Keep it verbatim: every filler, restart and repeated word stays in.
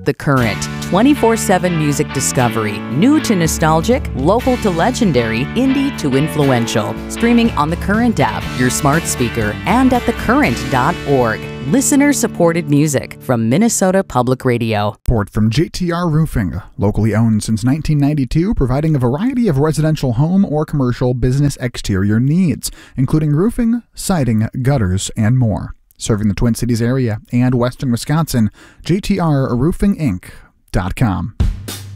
The Current, twenty-four seven music discovery, new to nostalgic, local to legendary, indie to influential. Streaming on The Current app, your smart speaker, and at the current dot org. Listener-supported music from Minnesota Public Radio. Support from J T R Roofing, locally owned since nineteen ninety-two, providing a variety of residential home or commercial business exterior needs, including roofing, siding, gutters, and more. Serving the Twin Cities area and western Wisconsin, J T R roofing inc dot com.